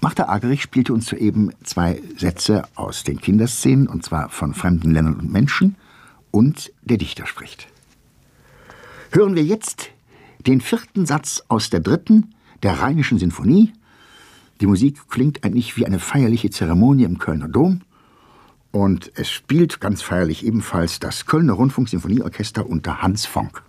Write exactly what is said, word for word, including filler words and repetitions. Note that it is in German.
Martha Argerich spielte uns soeben zwei Sätze aus den Kinderszenen, und zwar von Fremden Ländern und Menschen und Der Dichter spricht. Hören wir jetzt den vierten Satz aus der dritten, der Rheinischen Sinfonie. Die Musik klingt eigentlich wie eine feierliche Zeremonie im Kölner Dom. Und es spielt ganz feierlich ebenfalls das Kölner Rundfunksinfonieorchester unter Hans Fonck.